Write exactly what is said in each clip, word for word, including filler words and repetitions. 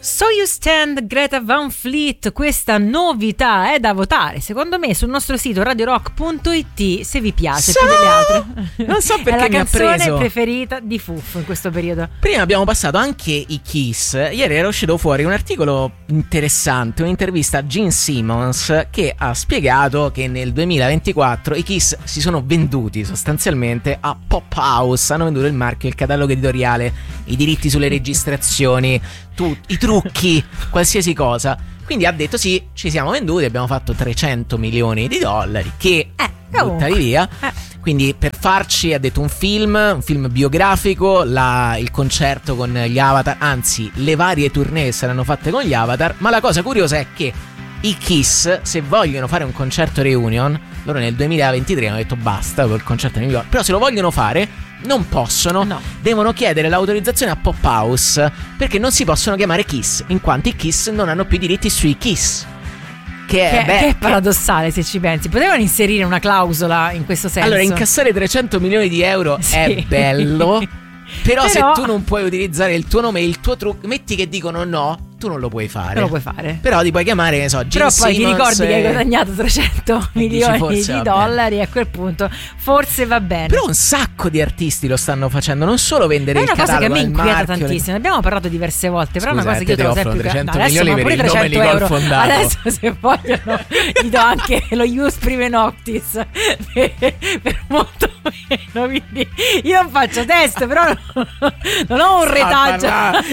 So You Stand, Greta Van Fleet, questa novità è da votare secondo me sul nostro sito radio rock punto it se vi piace so, più delle altre. Non so perché è la mi ha preso. canzone preferita di Fuff in questo periodo. Prima abbiamo passato anche i Kiss. Ieri era uscito fuori un articolo interessante, un'intervista a Gene Simmons che ha spiegato che nel duemilaventiquattro i Kiss si sono venduti sostanzialmente a Pop House, hanno venduto il marchio, il catalogo editoriale, i diritti sulle registrazioni, tu, i trucchi, qualsiasi cosa. Quindi ha detto sì, ci siamo venduti, abbiamo fatto trecento milioni di dollari che eh, buttali via. Eh. Quindi per farci ha detto un film, un film biografico, la, il concerto con gli Avatar, anzi le varie tournée saranno fatte con gli Avatar. Ma la cosa curiosa è che i Kiss, se vogliono fare un concerto reunion, loro nel duemilaventitré hanno detto basta col concerto di New York, però se lo vogliono fare non possono, no. Devono chiedere l'autorizzazione a Pop House, perché non si possono chiamare Kiss, in quanto i Kiss non hanno più diritti sui Kiss. Che è, che, beh, che è paradossale se ci pensi. Potevano inserire una clausola in questo senso. Allora, incassare trecento milioni di euro sì. È bello. Però, però se tu non puoi utilizzare il tuo nome e il tuo trucco, metti che dicono no, tu non lo puoi fare. Non lo puoi fare. Però ti puoi chiamare, ne so, Gene Però poi Simmons ti ricordi e... che hai guadagnato trecento milioni di dollari, bene. A quel punto forse va bene. Però un sacco di artisti lo stanno facendo, non solo vendere il catalogo. È una cosa che a me inquieta marchio, tantissimo, ne abbiamo parlato diverse volte. Però è una cosa che io te trovo sempre più trecento no, milioni per il nome di euro. Fondato. Adesso se vogliono gli do anche lo Ius Prime Noctis per, per molto meno. Quindi io non faccio test, però non, non ho un retaggio.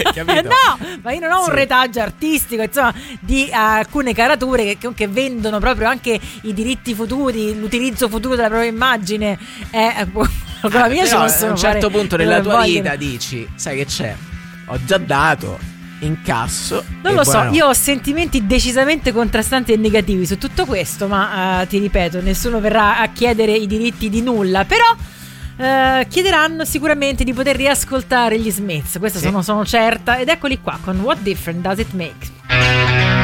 No, ma io non ho sì. un retaggio artistico, insomma, di uh, alcune carature che, che, che vendono proprio anche i diritti futuri, l'utilizzo futuro della propria immagine. Eh, con la mia ci possono a un certo punto nella tua vogliono. Vita dici, sai che c'è? Ho già dato, incasso. Non lo so, no. io ho sentimenti decisamente contrastanti e negativi su tutto questo, ma uh, ti ripeto, nessuno verrà a chiedere i diritti di nulla, però Uh, chiederanno sicuramente di poter riascoltare gli Smiths, questo sì. sono, sono certa, ed eccoli qua con What Difference Does It Make.